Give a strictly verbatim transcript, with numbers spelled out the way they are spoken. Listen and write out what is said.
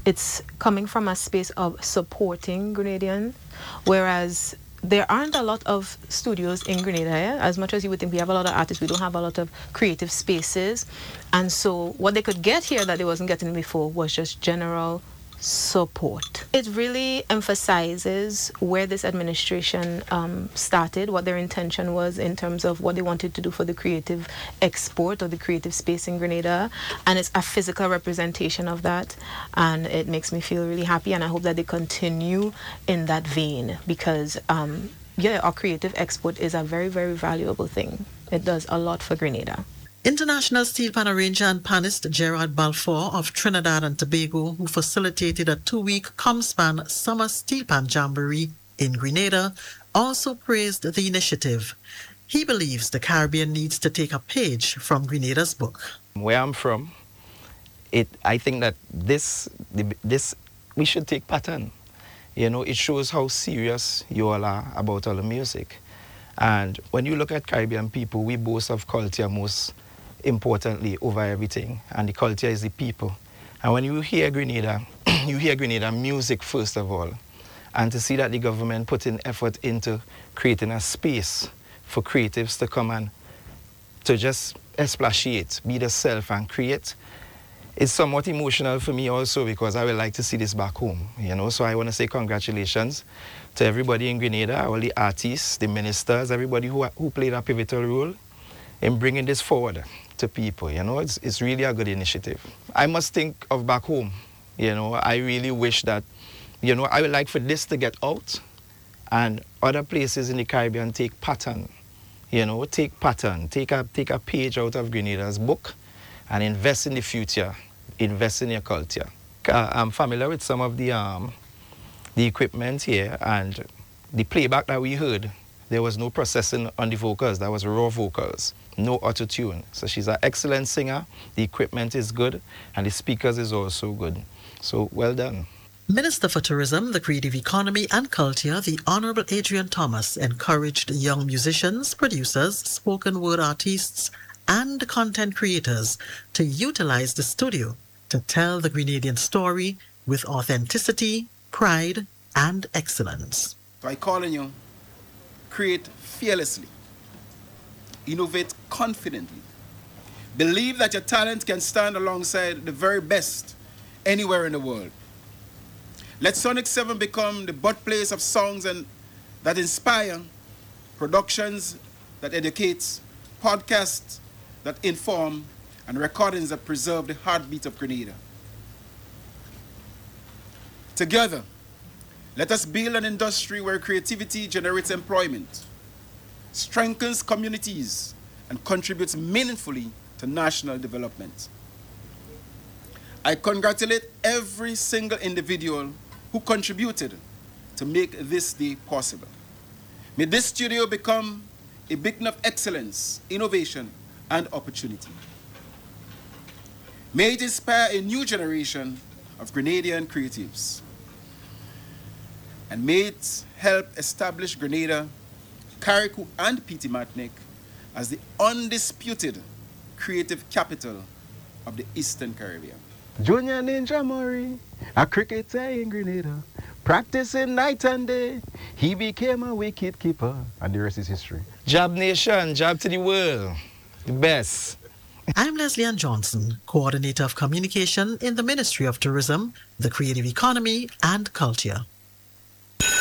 it's coming from a space of supporting Grenadian, whereas there aren't a lot of studios in Grenada. Eh? As much as you would think we have a lot of artists, we don't have a lot of creative spaces. And so what they could get here that they wasn't getting before was just general support. It really emphasizes where this administration um, started, what their intention was in terms of what they wanted to do for the creative export or the creative space in Grenada, and it's a physical representation of that, and it makes me feel really happy, and I hope that they continue in that vein, because um, yeah, our creative export is a very, very valuable thing. It does a lot for Grenada. International steel pan arranger and panist Gerard Balfour of Trinidad and Tobago, who facilitated a two-week ComSpan Summer Steel Pan Jamboree in Grenada, also praised the initiative. He believes the Caribbean needs to take a page from Grenada's book. Where I'm from, it I think that this this we should take pattern. You know, it shows how serious you all are about all the music. And when you look at Caribbean people, we boast of culture most importantly over everything, and the culture is the people. And when you hear Grenada, you hear Grenada music first of all, and to see that the government put in effort into creating a space for creatives to come and to just expatiate, be the self and create, it's somewhat emotional for me also, because I would like to see this back home, you know. So I want to say congratulations to everybody in Grenada, all the artists, the ministers, everybody who, who played a pivotal role in bringing this forward to people, you know. It's, it's really a good initiative. I must think of back home, you know. I really wish that, you know, I would like for this to get out and other places in the Caribbean take pattern, you know, take pattern, take a, take a page out of Grenada's book and invest in the future, invest in your culture. Uh, I'm familiar with some of the, um, the equipment here, and the playback that we heard, there was no processing on the vocals, that was raw vocals. No auto-tune. So she's an excellent singer, the equipment is good, and the speakers is also good. So well done. Minister for Tourism, the Creative Economy and Culture, the Honourable Adrian Thomas, encouraged young musicians, producers, spoken word artists, and content creators to utilize the studio to tell the Grenadian story with authenticity, pride, and excellence. So I call on you, create fearlessly. Innovate confidently. Believe that your talent can stand alongside the very best anywhere in the world. Let Sonic seven become the birthplace of songs and that inspire, productions that educate, podcasts that inform, and recordings that preserve the heartbeat of Grenada. Together, let us build an industry where creativity generates employment, strengthens communities, and contributes meaningfully to national development. I congratulate every single individual who contributed to make this day possible. May this studio become a beacon of excellence, innovation, and opportunity. May it inspire a new generation of Grenadian creatives. And may it help establish Grenada, Carriacou, and Petite Martinique as the undisputed creative capital of the Eastern Caribbean. Junior Ninja Murray, a cricketer in Grenada, practicing night and day, he became a wicket keeper, and the rest is history. Job nation, job to the world, the best. I'm Leslie Ann Johnson, Coordinator of Communication in the Ministry of Tourism, the Creative Economy and Culture.